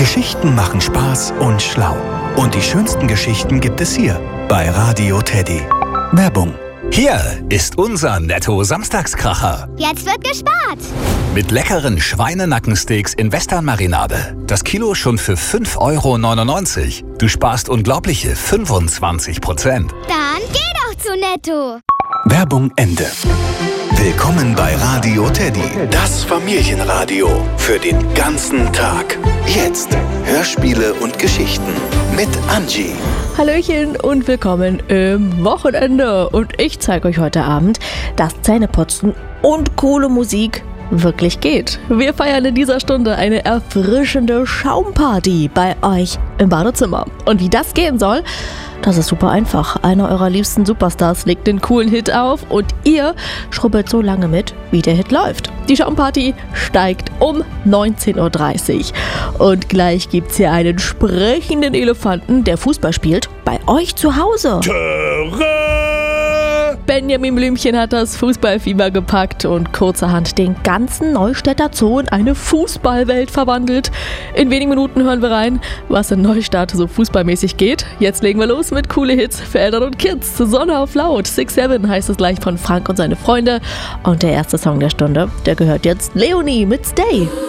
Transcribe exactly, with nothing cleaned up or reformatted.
Geschichten machen Spaß und schlau. Und die schönsten Geschichten gibt es hier bei Radio Teddy. Werbung. Hier ist unser Netto-Samstagskracher. Jetzt wird gespart. Mit leckeren Schweinenackensteaks in Western-Marinade. Das Kilo schon für fünf Euro neunundneunzig. Du sparst unglaubliche fünfundzwanzig Prozent. Dann geh doch zu Netto. Werbung Ende. Willkommen bei Radio Teddy, das Familienradio für den ganzen Tag. Jetzt Hörspiele und Geschichten mit Angie. Hallöchen und willkommen im Wochenende. Und ich zeige euch heute Abend, dass Zähneputzen und coole Musik wirklich geht. Wir feiern in dieser Stunde eine erfrischende Schaumparty bei euch im Badezimmer. Und wie das gehen soll, das ist super einfach. Einer eurer liebsten Superstars legt den coolen Hit auf und ihr schrubbelt so lange mit, wie der Hit läuft. Die Schaumparty steigt um neunzehn Uhr dreißig. Und gleich gibt's hier einen sprechenden Elefanten, der Fußball spielt, bei euch zu Hause. Benjamin Blümchen hat das Fußballfieber gepackt und kurzerhand den ganzen Neustädter Zoo in eine Fußballwelt verwandelt. In wenigen Minuten hören wir rein, was in Neustadt so fußballmäßig geht. Jetzt legen wir los mit coole Hits für Eltern und Kids. Sonne auf laut, six seven heißt es gleich von Frank und seine Freunde. Und der erste Song der Stunde, der gehört jetzt Leonie mit Stay.